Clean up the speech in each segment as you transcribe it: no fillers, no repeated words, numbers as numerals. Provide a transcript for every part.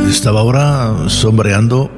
Estaba ahora sombreando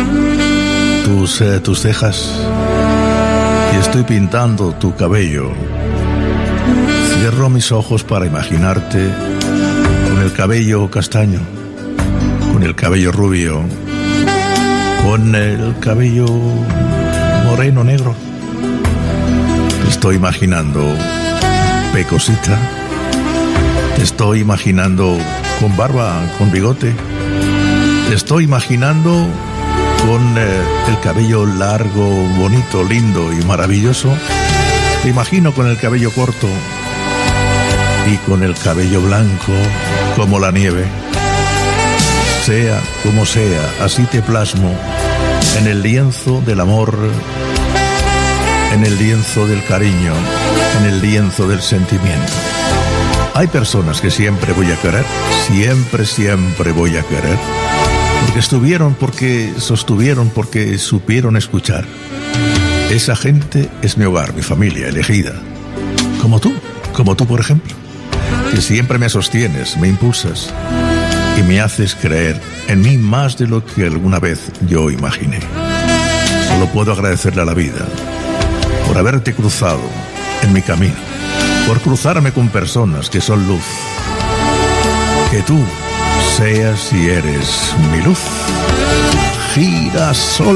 tus cejas y estoy pintando tu cabello. Cierro mis ojos para imaginarte con el cabello castaño, con el cabello rubio, con el cabello moreno negro. Te estoy imaginando pecosita. Te estoy imaginando con barba, con bigote. Te estoy imaginando con el cabello largo, bonito, lindo y maravilloso. Te imagino con el cabello corto y con el cabello blanco como la nieve. Sea como sea, así te plasmo en el lienzo del amor, en el lienzo del cariño, en el lienzo del sentimiento. Hay personas que siempre voy a querer, siempre voy a querer, porque estuvieron, porque sostuvieron, porque supieron escuchar. Esa gente es mi hogar, mi familia elegida. Como tú por ejemplo, que siempre me sostienes, me impulsas y me haces creer en mí más de lo que alguna vez yo imaginé. Solo puedo agradecerle a la vida por haberte cruzado en mi camino, por cruzarme con personas que son luz. Que tú seas y eres mi luz. Girasol.